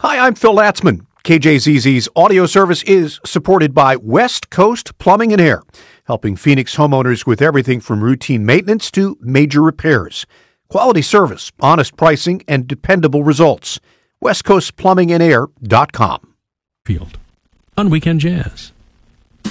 Hi, I'm Phil Latzman. KJZZ's audio service is supported by West Coast Plumbing and Air, helping Phoenix homeowners with everything from routine maintenance to major repairs. Quality service, honest pricing, and dependable results. WestCoastPlumbingandAir.com. Field on Weekend Jazz.